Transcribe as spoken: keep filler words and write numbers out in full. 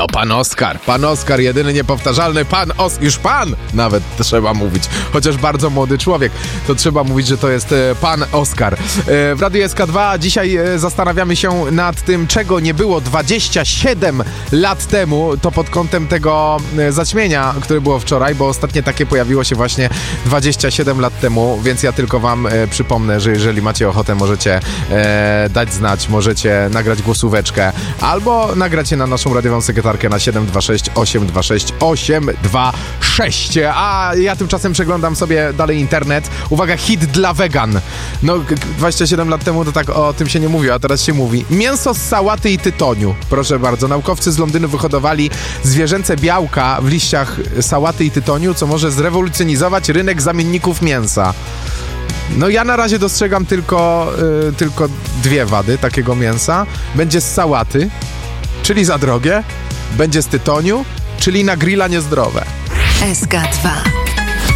No pan Oskar, pan Oskar, jedyny niepowtarzalny pan Os... Już pan nawet trzeba mówić, chociaż bardzo młody człowiek, to trzeba mówić, że to jest e, pan Oskar. E, w Radiu S K dwa dzisiaj e, zastanawiamy się nad tym, czego nie było dwadzieścia siedem lat temu, to pod kątem tego e, zaćmienia, które było wczoraj, bo ostatnie takie pojawiło się właśnie dwadzieścia siedem lat temu, więc ja tylko wam e, przypomnę, że jeżeli macie ochotę, możecie e, dać znać, możecie nagrać głosóweczkę, albo nagracie na naszą radiową sekretarkę na siedem dwa sześć osiem dwa sześć osiem dwa sześć. A ja tymczasem przeglądam sobie dalej internet. Uwaga, hit dla wegan. No, dwadzieścia siedem lat temu to tak o tym się nie mówiło, a teraz się mówi. Mięso z sałaty i tytoniu. Proszę bardzo, naukowcy z Londynu wyhodowali zwierzęce białka w liściach sałaty i tytoniu, co może zrewolucjonizować rynek zamienników mięsa. No ja na razie dostrzegam tylko, yy, tylko dwie wady takiego mięsa. Będzie z sałaty, czyli za drogie. Będzie z tytoniu, czyli na grilla niezdrowe. S K dwa.